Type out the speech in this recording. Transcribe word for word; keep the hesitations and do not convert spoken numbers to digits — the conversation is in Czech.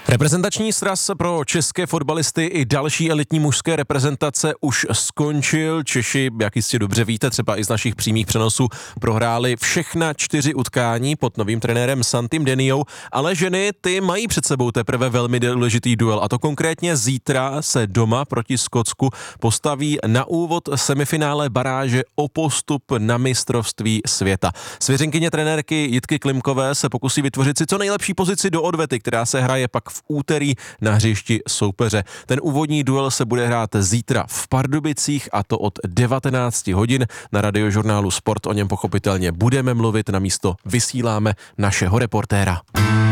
Reprezentační sraz pro české fotbalisty i další elitní mužské reprezentace už skončil. Češi, jak jistě dobře víte, třeba i z našich přímých přenosů, prohráli všechna čtyři utkání pod novým trenérem Santim Deniou, ale ženy, ty mají před sebou teprve velmi důležitý duel, a to konkrétně zítra se doma proti Skotsku postaví na úvod semifinále baráže o postup na mistrovství světa. Svěřenkyně trenérky Jitky Klimkové se pokusí vytvořit si co nejlepší pozici do odvety, která se hraje pak v úterý na hřišti soupeře. Ten úvodní duel se bude hrát zítra v Pardubicích, a to od devatenáct hodin. Na Radiožurnálu Sport o něm pochopitelně budeme mluvit, na místo vysíláme našeho reportéra.